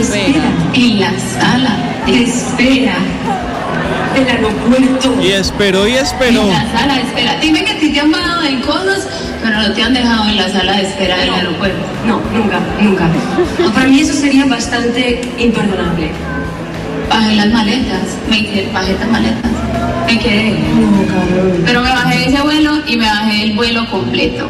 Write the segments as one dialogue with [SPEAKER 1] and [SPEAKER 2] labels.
[SPEAKER 1] espera en la sala de espera del aeropuerto.
[SPEAKER 2] Y espero.
[SPEAKER 1] En la sala de espera. Dime que a ti te han bajado en cosas, pero no te han dejado en la sala de espera del aeropuerto.
[SPEAKER 3] No, nunca. Para mí eso sería bastante imperdonable.
[SPEAKER 1] Bajé las maletas. Bajé estas maletas. Me quedé.
[SPEAKER 3] No, cabrón.
[SPEAKER 1] Pero me bajé ese vuelo y me bajé el vuelo completo.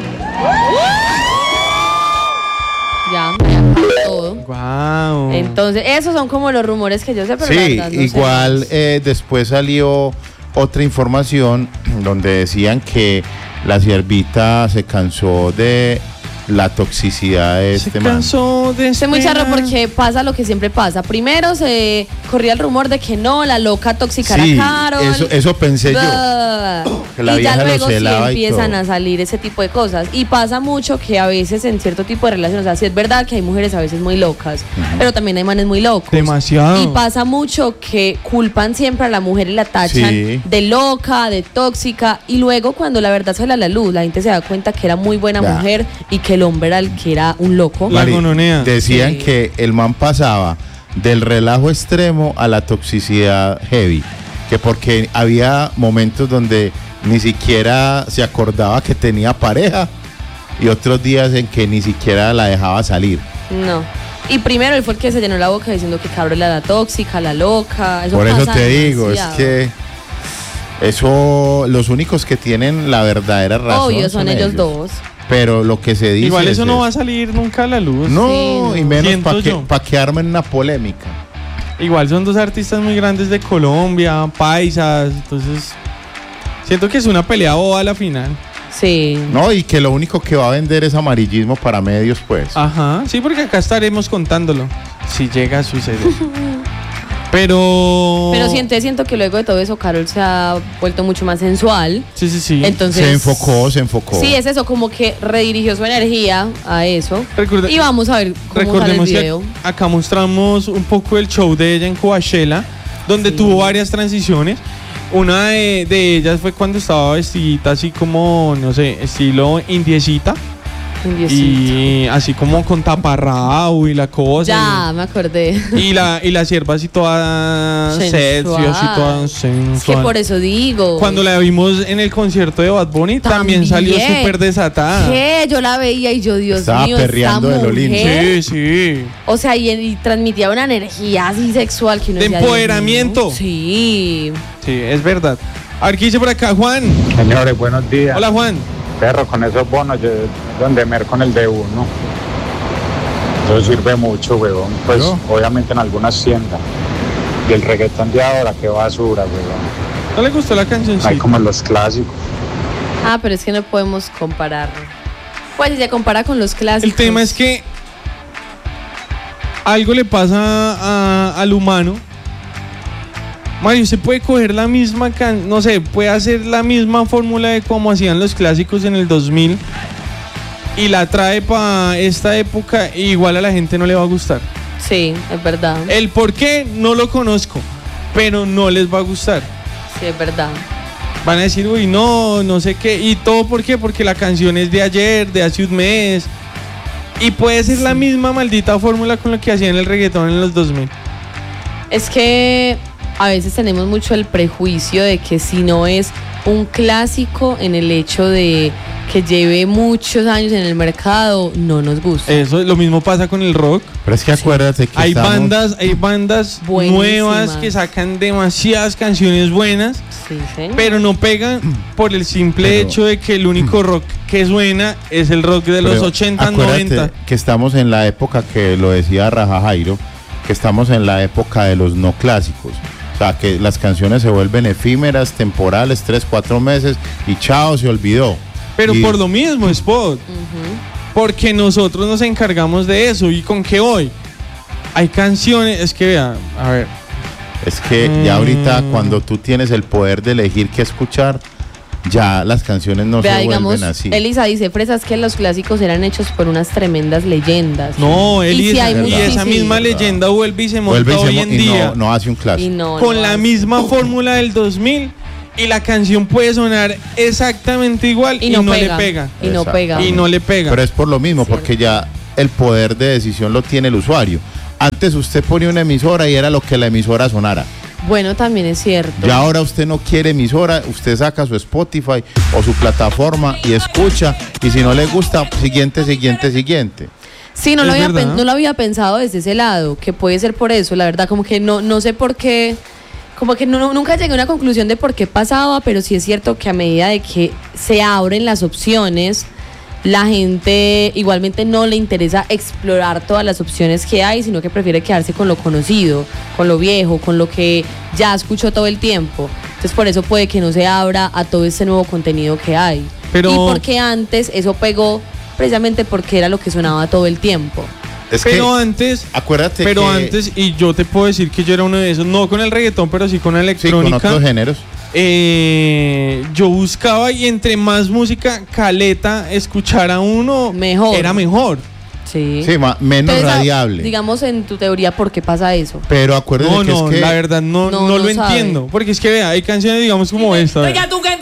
[SPEAKER 4] Ya, me acabó todo.
[SPEAKER 2] Wow.
[SPEAKER 4] Entonces, esos son como los rumores que yo sé, pero la
[SPEAKER 5] Sí,
[SPEAKER 4] verdad no
[SPEAKER 5] igual
[SPEAKER 4] sé.
[SPEAKER 5] después salió otra información donde decían que la ciervita se cansó de la toxicidad de
[SPEAKER 2] Se
[SPEAKER 5] este man.
[SPEAKER 2] cansó de
[SPEAKER 4] Estoy muy charro
[SPEAKER 2] esperar.
[SPEAKER 4] porque pasa lo que siempre pasa. Primero se corría el rumor de que no, la loca tóxica
[SPEAKER 5] Sí,
[SPEAKER 4] era Karol.
[SPEAKER 5] eso pensé yo. Que la
[SPEAKER 4] Y ya
[SPEAKER 5] vieja lo
[SPEAKER 4] luego sí
[SPEAKER 5] celaba y
[SPEAKER 4] empiezan
[SPEAKER 5] todo.
[SPEAKER 4] a salir ese tipo de cosas. Y pasa mucho que a veces en cierto tipo de relaciones, o sea, sí es verdad que hay mujeres a veces muy locas, pero también hay manes muy locos.
[SPEAKER 2] Demasiado.
[SPEAKER 4] Y pasa mucho que culpan siempre a la mujer y la tachan
[SPEAKER 5] Sí.
[SPEAKER 4] de loca, de tóxica. Y luego cuando la verdad sale a la luz, la gente se da cuenta que era muy buena
[SPEAKER 5] Ya.
[SPEAKER 4] mujer y que el hombre era el que era un loco.
[SPEAKER 2] La
[SPEAKER 5] Mari,
[SPEAKER 2] gononea.
[SPEAKER 5] Decían
[SPEAKER 4] Sí.
[SPEAKER 5] que el man pasaba del relajo extremo a la toxicidad heavy. Que porque había momentos donde ni siquiera se acordaba que tenía pareja y otros días en que ni siquiera la dejaba salir.
[SPEAKER 4] No. Y primero él fue el que se llenó la boca diciendo que Karol era la tóxica, la loca.
[SPEAKER 5] Por eso
[SPEAKER 4] pasa
[SPEAKER 5] te digo,
[SPEAKER 4] demasiado.
[SPEAKER 5] es que eso, los únicos que tienen la verdadera razón
[SPEAKER 4] Obvio, son ellos dos.
[SPEAKER 5] Pero lo que se dice
[SPEAKER 2] Igual eso
[SPEAKER 5] es
[SPEAKER 2] no va a salir nunca a la luz.
[SPEAKER 5] No,
[SPEAKER 4] Sí, no.
[SPEAKER 5] y menos
[SPEAKER 2] Siento yo.
[SPEAKER 5] para que armen una polémica.
[SPEAKER 2] Igual son dos artistas muy grandes de Colombia, paisas, entonces siento que es una pelea boba a la final.
[SPEAKER 4] Sí.
[SPEAKER 5] No, y que lo único que va a vender es amarillismo para medios, pues.
[SPEAKER 2] Ajá, sí, porque acá estaremos contándolo, si llega a suceder. Pero
[SPEAKER 4] Siento que luego de todo eso Karol se ha vuelto mucho más sensual.
[SPEAKER 2] Sí.
[SPEAKER 4] Entonces,
[SPEAKER 5] Se enfocó.
[SPEAKER 4] Sí, es eso, como que redirigió su energía a eso. Y vamos a ver cómo sale el
[SPEAKER 2] Recordemos que
[SPEAKER 4] video.
[SPEAKER 2] acá mostramos un poco el show de ella en Coachella, donde
[SPEAKER 4] Sí.
[SPEAKER 2] tuvo varias transiciones. Una de ellas fue cuando estaba vestidita así como, no sé, estilo indiecita. Y así como con taparrabo y la cosa.
[SPEAKER 4] Ya, me acordé.
[SPEAKER 2] Y la sierva así toda sexy, así toda sensual.
[SPEAKER 4] Es que por eso digo.
[SPEAKER 2] Cuando la vimos en el concierto de Bad Bunny también salió súper desatada.
[SPEAKER 4] ¿Qué? Yo la veía y yo, Dios
[SPEAKER 5] Estaba
[SPEAKER 4] mío,
[SPEAKER 5] perreando
[SPEAKER 4] esta
[SPEAKER 5] de lo lindo.
[SPEAKER 4] mujer.
[SPEAKER 2] Sí.
[SPEAKER 4] O sea, y transmitía una energía así sexual que uno
[SPEAKER 2] De
[SPEAKER 4] decía, Dios
[SPEAKER 2] empoderamiento.
[SPEAKER 4] mío. Sí.
[SPEAKER 2] Sí, es verdad. A ver, ¿qué dice por acá, Juan?
[SPEAKER 6] Señores, buenos días.
[SPEAKER 2] Hola, Juan.
[SPEAKER 6] Perro, con esos bonos, yo donde mer con el D1. Eso sirve mucho, huevón. Pues
[SPEAKER 5] ¿No?
[SPEAKER 6] obviamente en algunas tiendas. Y el reggaetón de ahora, qué basura, huevón.
[SPEAKER 2] ¿No le gustó la canción?
[SPEAKER 6] Hay como los clásicos.
[SPEAKER 4] Ah, pero es que no podemos comparar. Pues si se compara con los clásicos.
[SPEAKER 2] El tema es que algo le pasa al humano. Mario, usted puede coger la misma no sé, puede hacer la misma fórmula de cómo hacían los clásicos en el 2000 y la trae para esta época y igual a la gente no le va a gustar.
[SPEAKER 4] Sí, es verdad.
[SPEAKER 2] El por qué no lo conozco, pero no les va a gustar.
[SPEAKER 4] Sí, es verdad.
[SPEAKER 2] Van a decir, uy, no sé qué. ¿Y todo por qué? Porque la canción es de ayer, de hace un mes. Y puede ser la misma maldita fórmula con lo que hacían el reggaetón en los 2000.
[SPEAKER 4] Es que a veces tenemos mucho el prejuicio de que si no es un clásico en el hecho de que lleve muchos años en el mercado, no nos gusta.
[SPEAKER 2] Eso, lo mismo pasa con el rock.
[SPEAKER 5] Pero es que acuérdate que
[SPEAKER 2] Hay bandas
[SPEAKER 4] Buenísimas.
[SPEAKER 2] nuevas que sacan demasiadas canciones buenas,
[SPEAKER 4] Sí, sí.
[SPEAKER 2] pero no pegan por el simple hecho de que el único rock que suena es el rock de los 80,
[SPEAKER 5] acuérdate
[SPEAKER 2] 90.
[SPEAKER 5] que estamos en la época que lo decía Raja Jairo, que estamos en la época de los no clásicos. O sea, que las canciones se vuelven efímeras, temporales, 3, 4 meses y chao, se olvidó.
[SPEAKER 2] Pero
[SPEAKER 5] Y-
[SPEAKER 2] por lo mismo, Spot. Porque nosotros nos encargamos de eso. ¿Y con qué hoy? Hay canciones, es que vea, a ver.
[SPEAKER 5] Es que ya ahorita cuando tú tienes el poder de elegir qué escuchar, ya las canciones no
[SPEAKER 4] Vea,
[SPEAKER 5] se
[SPEAKER 4] digamos,
[SPEAKER 5] vuelven así.
[SPEAKER 4] Elisa dice, fresas que los clásicos eran hechos por unas tremendas leyendas.
[SPEAKER 2] No,
[SPEAKER 4] Y
[SPEAKER 2] Eli,
[SPEAKER 4] sí hay
[SPEAKER 2] y esa
[SPEAKER 4] muchísimas.
[SPEAKER 2] misma leyenda vuelve y se monta
[SPEAKER 5] Vuelve y
[SPEAKER 2] hoy en
[SPEAKER 5] y
[SPEAKER 2] día
[SPEAKER 5] no hace un
[SPEAKER 4] Y
[SPEAKER 5] clásico.
[SPEAKER 4] no,
[SPEAKER 2] con
[SPEAKER 4] no
[SPEAKER 2] la
[SPEAKER 4] hace.
[SPEAKER 2] misma fórmula del 2000 y la canción puede sonar exactamente igual y no le pega.
[SPEAKER 4] Y no
[SPEAKER 5] Exacto.
[SPEAKER 4] pega.
[SPEAKER 2] Y no le pega.
[SPEAKER 5] Pero es por lo mismo,
[SPEAKER 4] Cierto.
[SPEAKER 5] porque ya el poder de decisión lo tiene el usuario. Antes usted ponía una emisora y era lo que la emisora sonara.
[SPEAKER 4] Bueno, también es cierto.
[SPEAKER 5] Ya ahora usted no quiere emisora, usted saca su Spotify o su plataforma y escucha, y si no le gusta, siguiente.
[SPEAKER 4] Sí, no lo había pensado desde ese lado, que puede ser por eso, la verdad, como que no sé por qué, como que nunca llegué a una conclusión de por qué pasaba, pero sí es cierto que a medida de que se abren las opciones, la gente igualmente no le interesa explorar todas las opciones que hay, sino que prefiere quedarse con lo conocido, con lo viejo, con lo que ya escuchó todo el tiempo. Entonces por eso puede que no se abra a todo este nuevo contenido que hay. Y porque antes eso pegó precisamente porque era lo que sonaba todo el tiempo.
[SPEAKER 5] Acuérdate
[SPEAKER 2] antes, y yo te puedo decir que yo era uno de esos, no con el reggaetón, pero sí con la electrónica.
[SPEAKER 5] Sí, con otros géneros.
[SPEAKER 2] Yo buscaba, y entre más música caleta escuchara uno, era mejor.
[SPEAKER 4] Sí,
[SPEAKER 5] menos radiable.
[SPEAKER 4] Digamos, en tu teoría, ¿por qué pasa eso?
[SPEAKER 5] Pero acuérdate que es que...
[SPEAKER 2] la verdad no lo entiendo. Porque es que vea, hay canciones, digamos, como esta.
[SPEAKER 7] Oiga, tú que